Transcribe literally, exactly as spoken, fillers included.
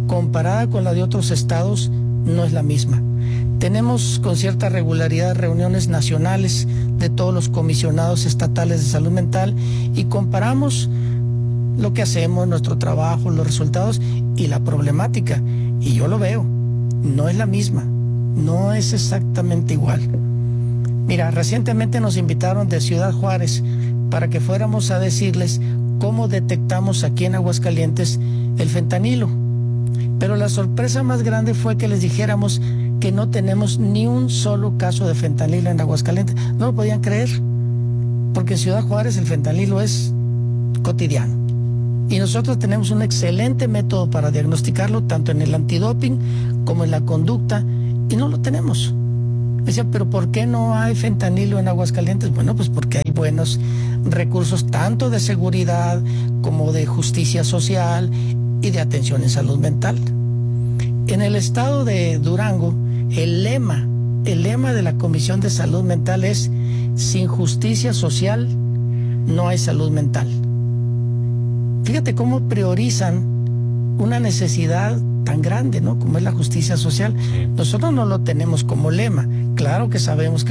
comparada con la de otros estados, no es la misma. Tenemos con cierta regularidad reuniones nacionales de todos los comisionados estatales de salud mental y comparamos lo que hacemos, nuestro trabajo, los resultados y la problemática. Y yo lo veo, no es la misma, no es exactamente igual. Mira, recientemente nos invitaron de Ciudad Juárez para que fuéramos a decirles cómo detectamos aquí en Aguascalientes el fentanilo. Pero la sorpresa más grande fue que les dijéramos que no tenemos ni un solo caso de fentanilo en Aguascalientes. No lo podían creer, porque en Ciudad Juárez el fentanilo es cotidiano. Y nosotros tenemos un excelente método para diagnosticarlo, tanto en el antidoping como en la conducta, y no lo tenemos. Decía, pero ¿por qué no hay fentanilo en Aguascalientes? Bueno, pues porque hay buenos recursos tanto de seguridad como de justicia social y de atención en salud mental. En el estado de Durango, el lema, el lema de la Comisión de Salud Mental es: sin justicia social no hay salud mental. Fíjate cómo priorizan una necesidad tan grande, ¿no?, como es la justicia social. Nosotros no lo tenemos como lema. Claro que sabemos que